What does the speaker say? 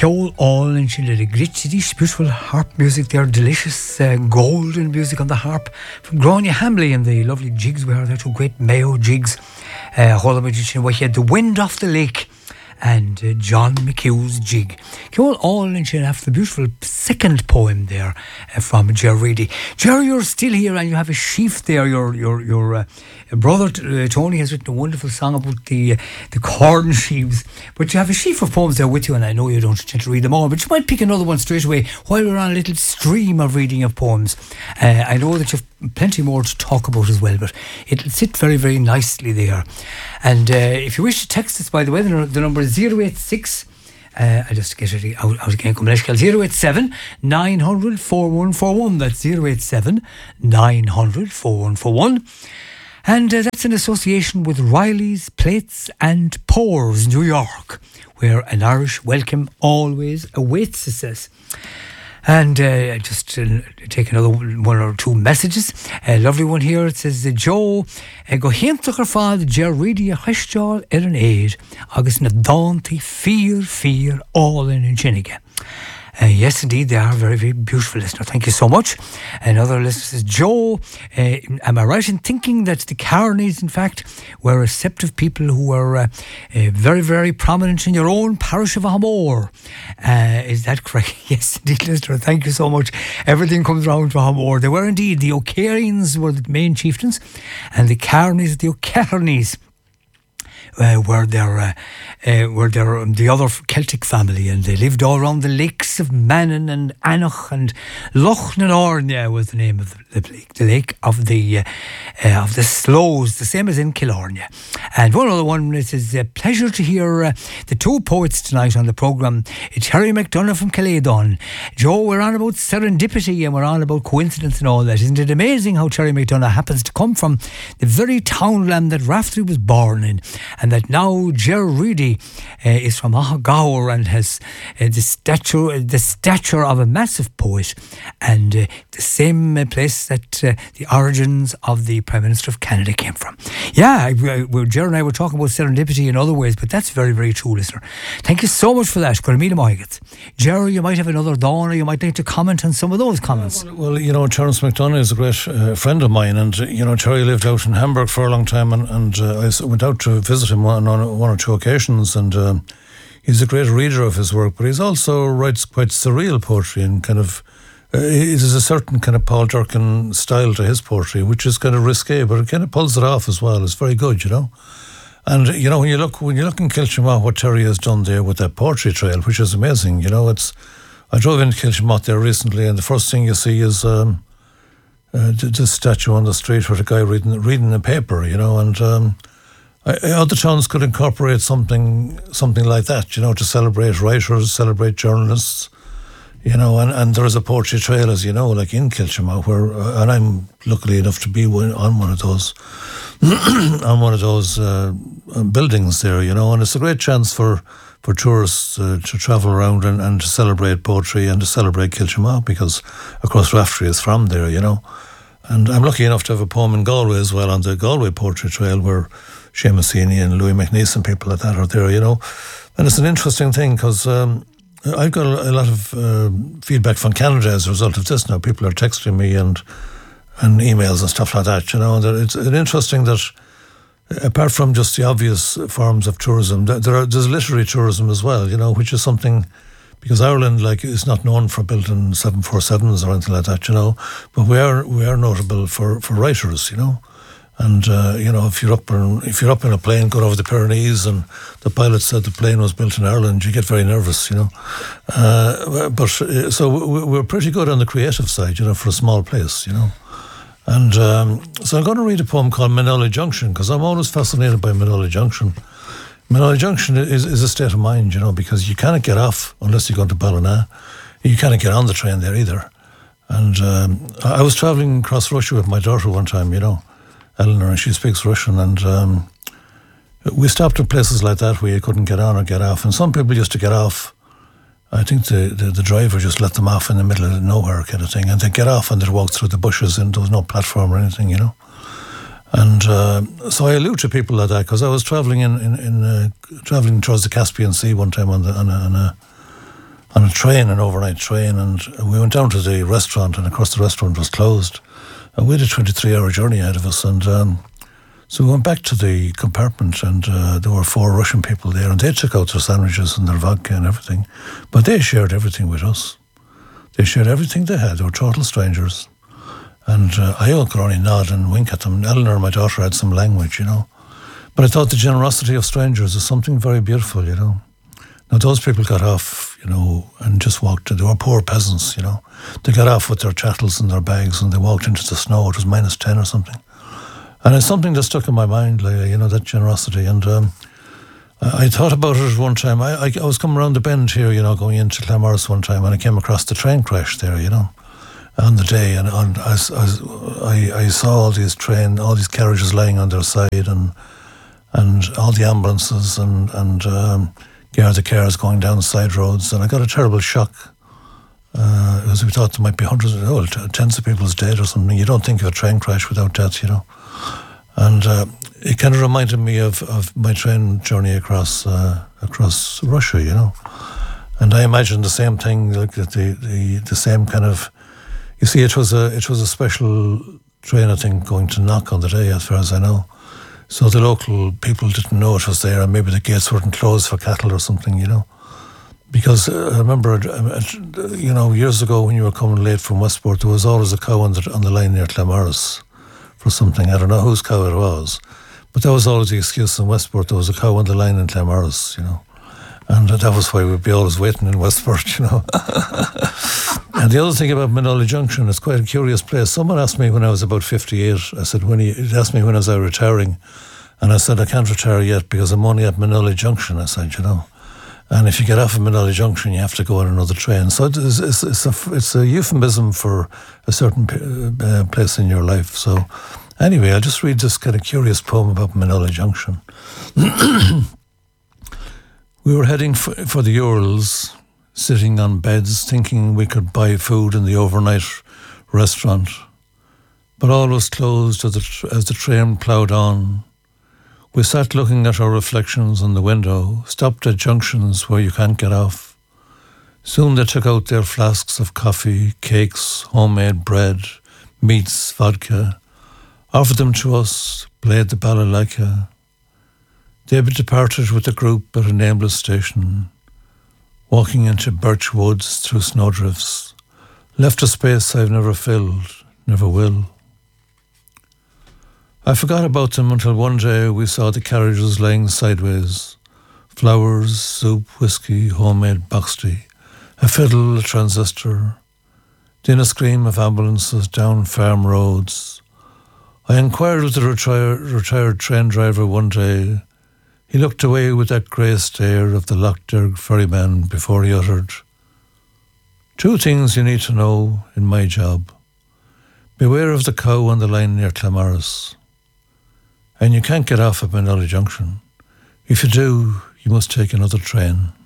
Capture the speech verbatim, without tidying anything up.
Ceol all in the glitchy, beautiful harp music there, delicious uh, golden music on the harp from Grania Hamley, and the lovely jigs we heard there, two great Mayo jigs. Uh, we had The Wind Off the Lake and uh, John McHugh's jig. Ceol all in after the beautiful second poem there uh, from Ger Reedy. Ger, you're still here and you have a sheaf there. Your your your uh, brother uh, Tony has written a wonderful song about the uh, the corn sheaves. But you have a sheaf of poems there with you, and I know you don't tend to read them all, but you might pick another one straight away while we're on a little stream of reading of poems. Uh, I know that you've plenty more to talk about as well, but it'll sit very, very nicely there. And uh, if you wish to text us, by the way, the, the number is zero eight six, uh, I'll just get it out, out again, zero eight seven, nine hundred, four one four one. That's zero eight seven, nine hundred, four one four one. And uh, that's in association with Riley's Plates and Pours, New York, where an Irish welcome always awaits, it says. And uh, just uh, take another one or two messages. A lovely one here. It says, uh, Joe, uh, go hientach ar fad Ger Reedy a chestal er an aid, agus na daunty fear, fear, all in an chinnige. Uh, yes, indeed, they are very, very beautiful, listener. Thank you so much. Another listener says, Joe, uh, am I right in thinking that the Carneys, in fact, were receptive people who were uh, uh, very, very prominent in your own parish of Hamor? Uh, is that correct? Yes, indeed, listener. Thank you so much. Everything comes round to Hamor. They were indeed. The O'Carrians were the main chieftains, and the Carneys, the O'Carneys. Uh, were their, uh, uh, were their um, the other Celtic family, and they lived all around the lakes of Mannan and Anach, and Loch na Ornia was the name of the lake, the lake of the uh, uh, of the Slows, the same as in Killarney. And one other one, it is a pleasure to hear uh, the two poets tonight on the programme. It's Harry McDonough from Caledon. Joe, we're on about serendipity and we're on about coincidence and all that. Isn't it amazing how Harry McDonough happens to come from the very townland that Raftery was born in, and that now Ger Reedy uh, is from Ahagower and has uh, the stature the stature of a massive poet, and uh, the same uh, place that uh, the origins of the Prime Minister of Canada came from. Yeah, I, I, Ger and I were talking about serendipity in other ways, but that's very, very true, listener. Thank you so much for that. Ger, you might have another dawn, or you might like to comment on some of those comments. Well, well you know, Charles McDonough is a great uh, friend of mine, and uh, you know, Terry lived out in Hamburg for a long time, and, and uh, I went out to visit him on, on one or two occasions, and uh, he's a great reader of his work, but he's also writes quite surreal poetry, and kind of uh, there's a certain kind of Paul Durkin style to his poetry, which is kind of risque, but it kind of pulls it off as well. It's very good, you know. And you know, when you look when you look in Kilchimott, what Terry has done there with that poetry trail, which is amazing. You know, it's I drove into Kilchimott there recently, and the first thing you see is um, uh, this statue on the street with a guy reading reading a paper. You know, and um, I, other towns could incorporate something something like that. You know, to celebrate writers, celebrate journalists. You know, and, and there is a poetry trail, as you know, like in Kilchimott, where, uh, and I'm lucky enough to be one, on one of those, on one of those uh, buildings there, you know, and it's a great chance for, for tourists uh, to travel around and, and to celebrate poetry and to celebrate Kilchimott, because, of course, Raftery is from there, you know. And I'm lucky enough to have a poem in Galway as well, on the Galway Poetry Trail, where Seamus Heaney and Louis McNeese and people like that are there, you know. And it's an interesting thing, because Um, I've got a lot of uh, feedback from Canada as a result of this now. People are texting me and and emails and stuff like that, you know. And it's interesting that apart from just the obvious forms of tourism, there are, there's literary tourism as well, you know, which is something, because Ireland, like, is not known for building seven forty-sevens or anything like that, you know. But we are we are notable for, for writers, you know. And uh, you know, if you're up in if you're up in a plane going over the Pyrenees and the pilot said the plane was built in Ireland, you get very nervous, you know. Uh, but uh, so we're pretty good on the creative side, you know, for a small place, you know. And um, so I'm going to read a poem called Manoli Junction, because I'm always fascinated by Manoli Junction. Manoli Junction is, is a state of mind, you know, because you cannot get off unless you go to Ballina. You cannot get on the train there either. And um, I was travelling across Russia with my daughter one time, you know, Eleanor, and she speaks Russian, and um, we stopped at places like that where you couldn't get on or get off, and some people used to get off. I think the, the, the driver just let them off in the middle of nowhere kind of thing, and they'd get off and they'd walk through the bushes, and there was no platform or anything, you know. And uh, so I allude to people like that, because I was travelling in, in, in uh, travelling towards the Caspian Sea one time on, the, on, a, on a on a train, an overnight train, and we went down to the restaurant, and of course the restaurant was closed. And we had a twenty-three hour journey ahead of us, and um, so we went back to the compartment, and uh, there were four Russian people there, and they took out their sandwiches and their vodka and everything, but they shared everything with us. They shared everything they had. They were total strangers. And uh, I could only nod and wink at them. Eleanor, my daughter, had some language, you know. But I thought the generosity of strangers is something very beautiful, you know. Now, those people got off, you know, and just walked. They were poor peasants, you know. They got off with their chattels and their bags, and they walked into the snow. It was minus ten or something. And it's something that stuck in my mind, like, you know, that generosity. And um, I, I thought about it one time. I, I, I was coming around the bend here, you know, going into Claremorris one time, and I came across the train crash there, you know, on the day. And, and I, I, I saw all these train, all these carriages lying on their side, and and all the ambulances and, and um, Garda cars going down side roads. And I got a terrible shock. Uh, because we thought there might be hundreds of, oh, tens of people's dead or something. You don't think of a train crash without death, you know. And uh, it kind of reminded me of, of my train journey across uh, across Russia, you know. And I imagined the same thing, like the, the the same kind of. You see, it was a it was a special train, I think, going to Knock on the day, as far as I know. So the local people didn't know it was there, and maybe the gates weren't closed for cattle or something, you know. Because uh, I remember, uh, you know, years ago when you were coming late from Westport, there was always a cow on the on the line near Claremorris for something. I don't know whose cow it was, but that was always the excuse in Westport. There was a cow on the line in Claremorris, you know, and that was why we'd be always waiting in Westport, you know. And the other thing about Manoli Junction, it's quite a curious place. Someone asked me when I was about fifty-eight. I said when he, he asked me when I was out retiring, and I said I can't retire yet because I'm only at Manoli Junction. I said, you know. And if you get off of Manoli Junction, you have to go on another train. So it's, it's, it's, a, it's a euphemism for a certain uh, place in your life. So anyway, I'll just read this kind of curious poem about Manoli Junction. We were heading for, for the Urals, sitting on beds, thinking we could buy food in the overnight restaurant. But all was closed as the, as the train ploughed on. We sat looking at our reflections in the window, stopped at junctions where you can't get off. Soon they took out their flasks of coffee, cakes, homemade bread, meats, vodka, offered them to us, played the balalaika. They departed with the group at a nameless station, walking into birch woods through snowdrifts, left a space I've never filled, never will. I forgot about them until one day we saw the carriages laying sideways. Flowers, soup, whiskey, homemade box tea, a fiddle, a transistor, then a scream of ambulances down farm roads. I inquired with the retired, retired train driver one day. He looked away with that grey stare of the Lochderg ferryman before he uttered, "Two things you need to know in my job. Beware of the cow on the line near Claremorris. And you can't get off at Manoli Junction. If you do, you must take another train."